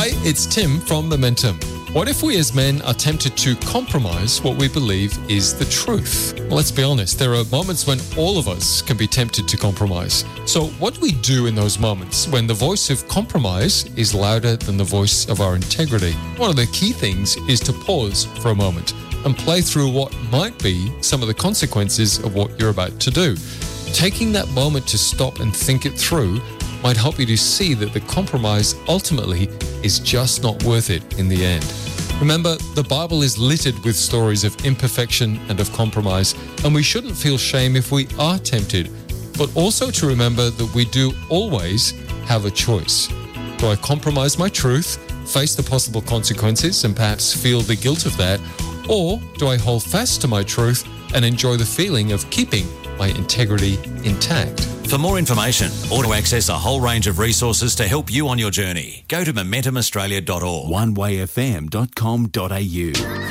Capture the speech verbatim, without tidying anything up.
Hi, it's Tim from Momentum. What if we as men are tempted to compromise what we believe is the truth? Well, let's be honest, there are moments when all of us can be tempted to compromise. So what do we do in those moments when the voice of compromise is louder than the voice of our integrity? One of the key things is to pause for a moment and play through what might be some of the consequences of what you're about to do. Taking that moment to stop and think it through might help you to see that the compromise ultimately is just not worth it in the end. Remember, the Bible is littered with stories of imperfection and of compromise, and we shouldn't feel shame if we are tempted, but also to remember that we do always have a choice. Do I compromise my truth, face the possible consequences, and perhaps feel the guilt of that, or do I hold fast to my truth and enjoy the feeling of keeping my integrity intact? For more information or to access a whole range of resources to help you on your journey, go to momentum australia dot org. one way f m dot com dot a u